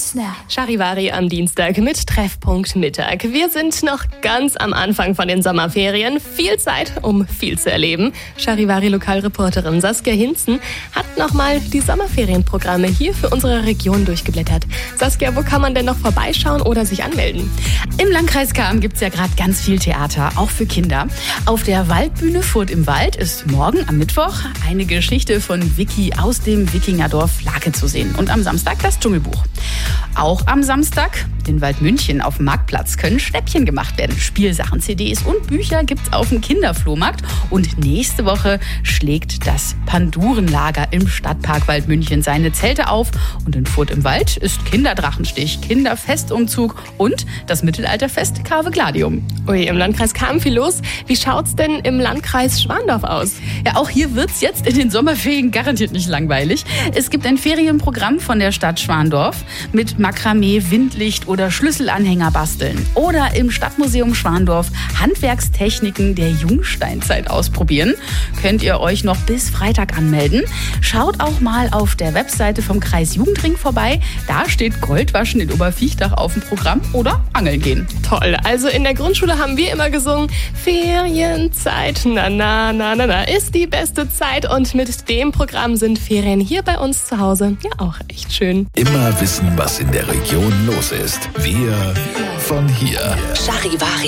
Charivari am Dienstag mit Treffpunkt Mittag. Wir sind noch ganz am Anfang von den Sommerferien. Viel Zeit, um viel zu erleben. Charivari-Lokalreporterin Saskia Hinzen hat nochmal die Sommerferienprogramme hier für unsere Region durchgeblättert. Saskia, wo kann man denn noch vorbeischauen oder sich anmelden? Im Landkreis Cham gibt es ja gerade ganz viel Theater, auch für Kinder. Auf der Waldbühne Furt im Wald ist morgen am Mittwoch eine Geschichte von Vicky aus dem Wikingerdorf Lake zu sehen. Und am Samstag das Dschungelbuch. Auch am Samstag in Waldmünchen auf dem Marktplatz können Schnäppchen gemacht werden. Spielsachen, CDs und Bücher gibt's auf dem Kinderflohmarkt. Und nächste Woche schlägt das Pandurenlager im Stadtpark Waldmünchen seine Zelte auf. Und in Furt im Wald ist Kinderdrachenstich, Kinderfestumzug und das Mittelalterfest Cave Gladium. Ui, im Landkreis Cham viel los. Wie schaut's denn im Landkreis Schwandorf aus? Ja, auch hier wird's jetzt in den Sommerferien garantiert nicht langweilig. Es gibt ein Ferienprogramm von der Stadt Schwandorf mit Makramee, Windlicht oder Schlüsselanhänger basteln. Oder im Stadtmuseum Schwandorf Handwerkstechniken der Jungsteinzeit ausprobieren. Könnt ihr euch noch bis Freitag anmelden. Schaut auch mal auf der Webseite vom Kreis Jugendring vorbei. Da steht Goldwaschen in Oberviechtach auf dem Programm oder Angeln gehen. Toll, also in der Grundschule haben wir immer gesungen, Ferienzeit, na na na na na, ist die beste Zeit. Und mit dem Programm sind Ferien hier bei uns zu Hause ja auch echt schön. Immer wissen, was in der Region los ist. Wir von hier. Charivari.